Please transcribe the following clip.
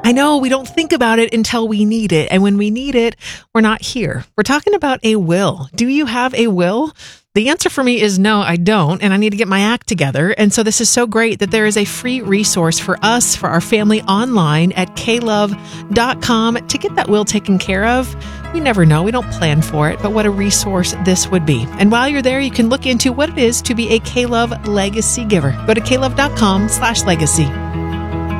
I know we don't think about it until we need it. And when we need it, we're not here. We're talking about a will. Do you have a will? The answer for me is no, I don't, and I need to get my act together. And so this is so great that there is a free resource for us, for our family online at klove.com to get that will taken care of. We never know. We don't plan for it, but what a resource this would be. And while you're there, you can look into what it is to be a K-Love legacy giver. Go to klove.com/legacy.